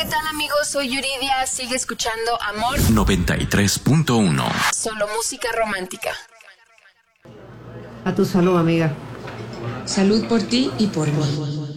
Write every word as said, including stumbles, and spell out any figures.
tal, amigos? Soy Yuridia. Sigue escuchando Amor noventa y tres punto uno. Solo música romántica. A tu salud, amiga. Salud por ti y por mí.